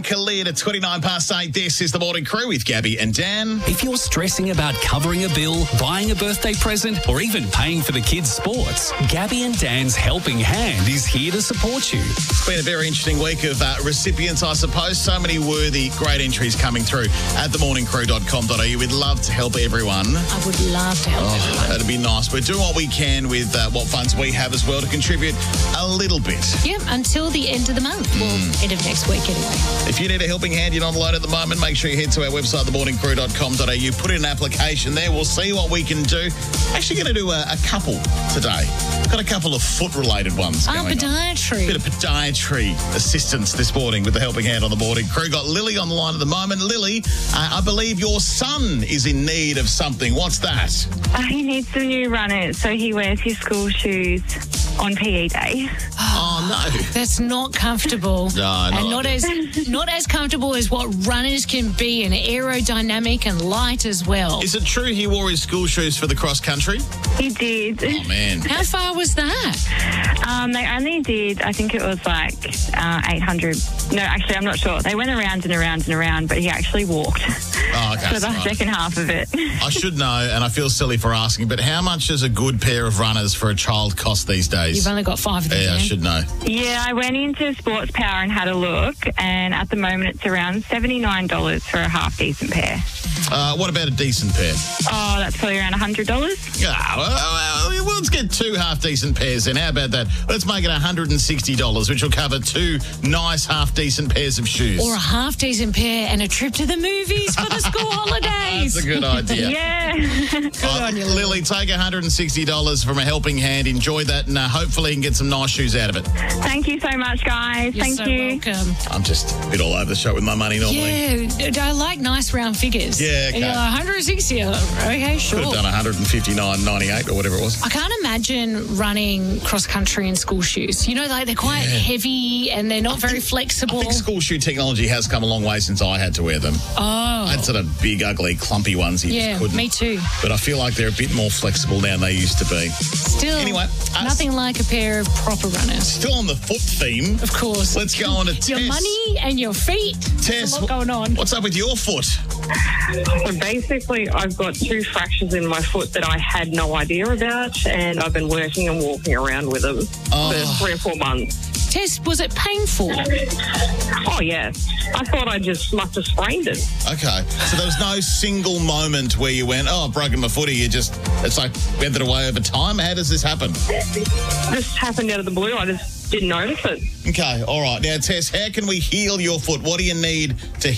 Khalid at 29 past 8. This is The Morning Crew with Gabby and Dan. If you're stressing about covering a bill, buying a birthday present, or even paying for the kids' sports, Gabby and Dan's Helping Hand is here to support you. It's been a very interesting week of recipients, I suppose. So many worthy, great entries coming through at themorningcrew.com.au. We'd love to help everyone. I would love to help everyone. That'd be nice. We're doing what we can with what funds we have as well to contribute a little bit. Yep, until the end of the month. Well, end of next week anyway. If you need a helping hand, you're not alone at the moment, make sure you head to our website, themorningcrew.com.au. Put in an application there. We'll see what we can do. Actually going to do a couple today. Got a couple of foot-related ones going podiatry. on. Bit of podiatry assistance this morning with the helping hand on the Morning Crew. Got Lily on the line at the moment. Lily, I believe your son is in need of something. What's that? He needs some new runners, so he wears his school shoes on PE day. Oh, no. That's not comfortable. No, and not as comfortable as what runners can be, and aerodynamic and light as well. Is it true he wore his school shoes for the cross country? He did. Oh, man. How far was that? They only did, I think it was like 800. No, actually, I'm not sure. They went around and around and around, but he actually walked. Oh, okay. For the second half of it. I should know, and I feel silly for asking, but how much does a good pair of runners for a child cost these days? You've only got 5 of them. Yeah, I should know. Yeah, I went into Sports Power and had a look, and at the moment it's around $79 for a half-decent pair. What about a decent pair? Oh, that's probably around $100. Yeah, well, let's get 2 half-decent pairs then. How about that? Let's make it $160, which will cover 2 nice half-decent pairs of shoes. Or a half-decent pair and a trip to the movies for the school holidays. That's a good idea. Yeah. Good on you, Lily, take $160 from a helping hand. Enjoy that, and hopefully you can get some nice shoes out of it. Thank you so much, guys. You're Thank so you. welcome. I'm just a bit all over the show with my money normally. Yeah, I like nice round figures. Yeah, okay. 160. Okay, sure. Could have done $159.98 or whatever it was. I can't imagine running cross country in school shoes. You know, like they're quite heavy and they're not very flexible. I think school shoe technology has come a long way since I had to wear them. Oh. I had sort of big, ugly, clumpy ones. You just couldn't. Me too. But I feel like they're a bit more flexible now than they used to be. Still, Anyway, nothing like a pair of proper runners. Still on the foot theme. Of course. Let's go on to Tess. Your money and your feet. Tess, There's a lot going on. What's up with your foot? So basically, I've got 2 fractures in my foot that I had no idea about, and I've been working and walking around with them for 3 or 4 months. Tess, was it painful? Oh, yeah. I thought I just must have sprained it. Okay. So there was no single moment where you went, oh, I've broken my footy. It's like weathered away over time. How does this happen? This happened out of the blue. I just didn't notice it. Okay. All right. Now, Tess, how can we heal your foot? What do you need to